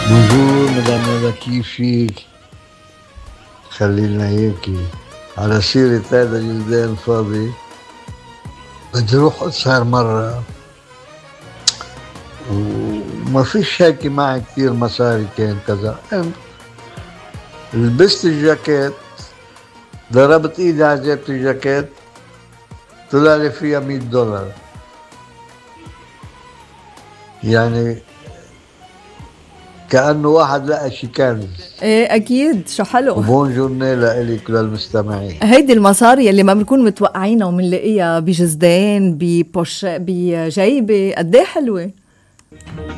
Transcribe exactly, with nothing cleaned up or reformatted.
بونجور مدام ندى، كيفك؟ خلينا هيك على سيرة هذا الجلدان الفاضي. بدي روح أسهر مرة وما فيش هيك معي كتير مصاري، كان كذا. لبست الجاكيت، ضربت ايدي على جيب الجاكيت، طلع لي فيها مية دولار. يعني كأنه واحد لقى شي كنز. ايه اكيد، شو حلو. وبونجورني لإلك وللمستمعين. هيدي المصاري اللي ما بنكون متوقعينها ومنلاقيها بجزدان، ببوش، بجيبه، قد ايه حلوه.